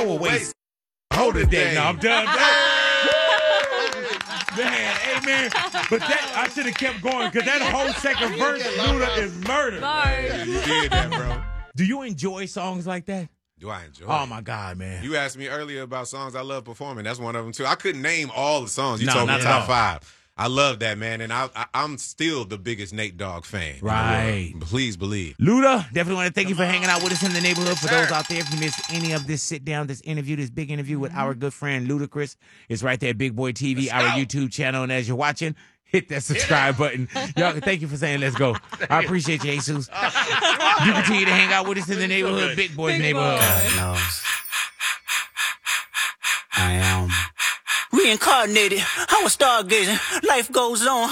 go away. Hold it there. No, I'm done. Man, hey, man. But that, I should have kept going because that whole second verse, Luda, is murder. Yeah, you did that, bro. Do you enjoy songs like that? Do I enjoy Oh, it? my God, man. You asked me earlier about songs I love performing. That's one of them, too. I couldn't name all the songs. You No, told me not at top all. 5. I love that, man, and I'm still the biggest Nate Dogg fan. Right. Please believe. Luda, definitely want to thank you for hanging out with us in the neighborhood. For those out there, if you missed any of this sit down, this interview, this big interview with our good friend Ludacris, it's right there, Big Boy TV, our YouTube channel. And as you're watching, hit that subscribe button. Y'all, thank you for saying let's go. I appreciate you, Jesus. You continue to hang out with us in the neighborhood, Big Boy's neighborhood. God knows. I am reincarnated. I was stargazing. Life goes on.